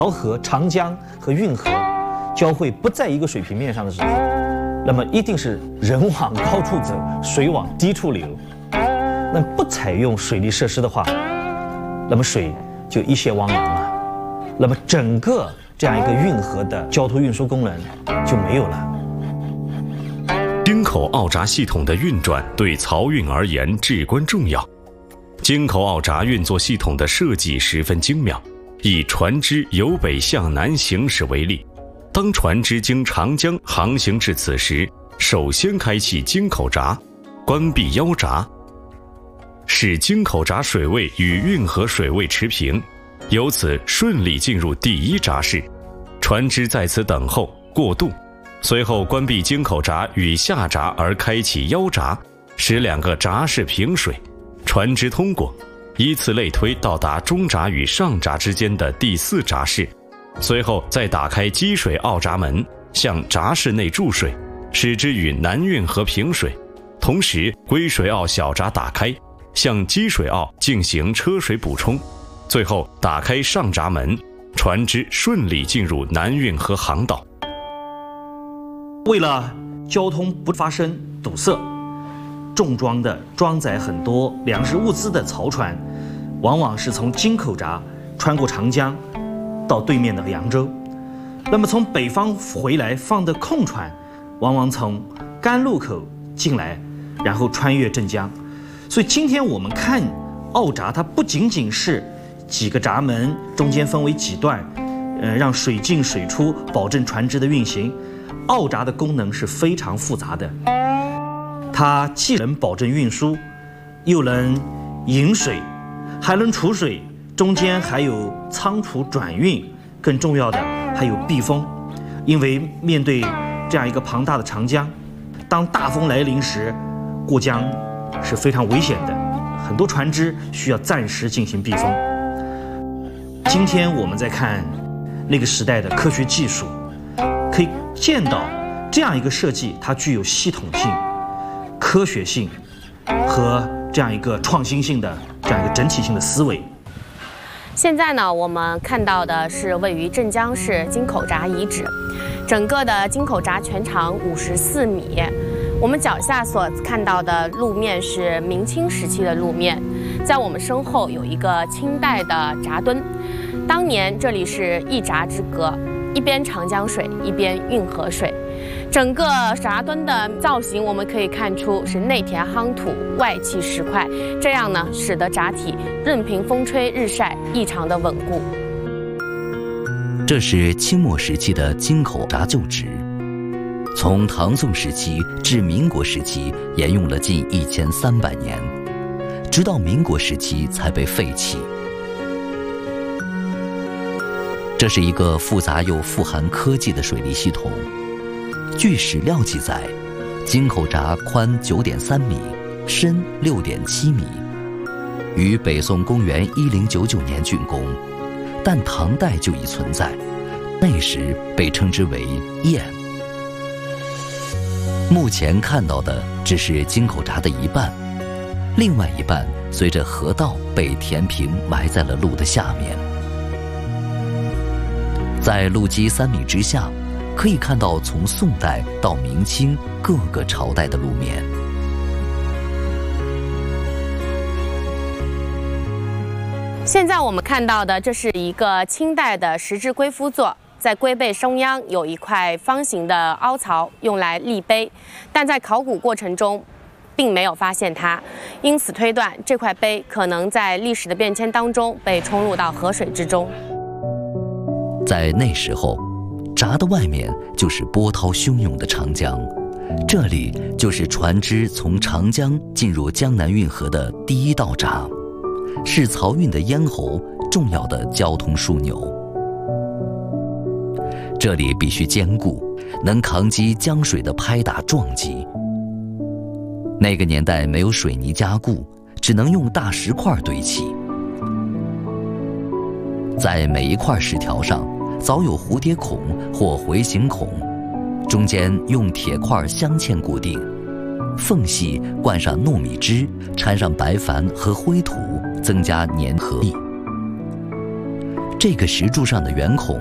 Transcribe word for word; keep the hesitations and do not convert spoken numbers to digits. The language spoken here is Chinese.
条河、长江和运河交汇不在一个水平面上的时候，那么一定是人往高处走，水往低处流。那不采用水利设施的话，那么水就一泻汪洋了，那么整个这样一个运河的交通运输功能就没有了。 京口奥闸系统的运转对漕运而言至关重要。京口奥闸运作系统的设计十分精妙。以船只由北向南行驶为例，当船只经长江航行至此时，首先开启京口闸，关闭腰闸，使京口闸水位与运河水位持平，由此顺利进入第一闸室。船只在此等候过渡，随后关闭京口闸与下闸而开启腰闸，使两个闸室平水，船只通过。依次类推到达中闸与上闸之间的第四闸室，随后再打开积水奥闸门，向闸室内注水，使之与南运河平水。同时归水奥小闸打开，向积水奥进行车水补充，最后打开上闸门，船只顺利进入南运河航道。 为了交通不发生堵塞，重装的装载很多粮食物资的漕船，往往是从京口闸穿过长江到对面的扬州。那么从北方回来放的空船，往往从甘露口进来，然后穿越镇江。所以今天我们看奥闸，它不仅仅是几个闸门中间分为几段，呃，让水进水出，保证船只的运行。奥闸的功能是非常复杂的。它既能保证运输，又能引水，还能储水，中间还有仓储转运，更重要的还有避风。因为面对这样一个庞大的长江，当大风来临时，过江是非常危险的，很多船只需要暂时进行避风。今天我们在看那个时代的科学技术，可以见到这样一个设计，它具有系统性、科学性和这样一个创新性的这样一个整体性的思维。 现在呢，我们看到的是位于镇江市京口闸遗址，整个的京口闸全长五十四米。我们脚下所看到的路面是明清时期的路面，在我们身后有一个清代的闸墩。当年这里是一闸之隔，一边长江水，一边运河水。整个闸墩的造型，我们可以看出是内填夯土，外砌石块，这样呢，使得闸体任凭风吹日晒，异常的稳固。 这是清末时期的京口闸旧址，从唐宋时期至民国时期沿用了近一千三百年，直到民国时期才被废弃。这是一个复杂又富含科技的水利系统。据史料记载，京口闸宽九点三米，深六点七米，于北宋公元一零九九年竣工，但唐代就已存在，那时被称之为堰。目前看到的只是京口闸的一半，另外一半随着河道被填平，埋在了路的下面。在路基三米之下，可以看到从宋代到明清各个朝代的路面。 现在我们看到的，这是一个清代的石质龟夫座，在龟背中央有一块方形的凹槽，用来立碑，但在考古过程中并没有发现它，因此推断这块碑可能在历史的变迁当中被冲入到河水之中。 在那时候，闸的外面就是波涛汹涌的长江，这里就是船只从长江进入江南运河的第一道闸，是漕运的咽喉，重要的交通枢纽。这里必须坚固，能扛击江水的拍打撞击。那个年代没有水泥加固，只能用大石块堆砌。在每一块石条上早有蝴蝶孔或回形孔，中间用铁块镶嵌固定，缝隙灌上糯米汁，掺上白矾和灰土，增加粘合力。 这个石柱上的圆孔